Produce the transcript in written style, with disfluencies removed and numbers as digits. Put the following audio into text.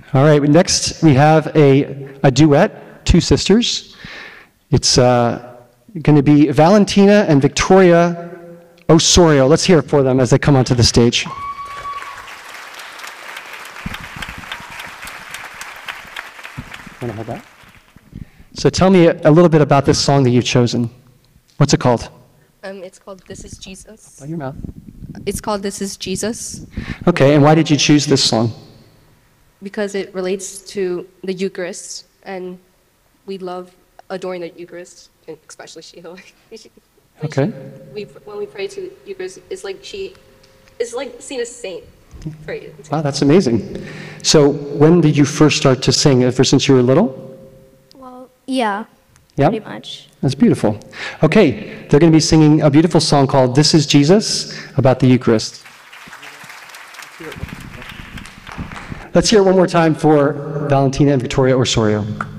All right, next we have a duet, two sisters. It's going to be Valentina and Victoria Osorio. Let's hear it for them as they come onto the stage. Want to hold that? So tell me a little bit about this song that you've chosen. What's it called? It's called This Is Jesus. By your mouth. It's called This Is Jesus Okay, and why did you choose this song? because it relates to the Eucharist, and we love adoring the Eucharist, and especially Sheila. Okay. When we pray to Eucharist, it's like she is like seen as saint. Pray. Wow, that's amazing. So when did you first start to sing? Ever since you were little? Well, yeah, Yeah? pretty much. That's beautiful. Okay, they're going to be singing a beautiful song called This Is Jesus about the Eucharist. Let's hear it one more time for Valentina and Victoria Osorio.